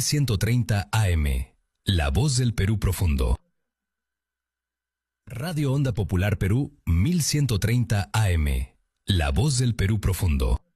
1130 AM. La voz del Perú profundo. Radio Onda Popular Perú 1130 AM. La voz del Perú profundo.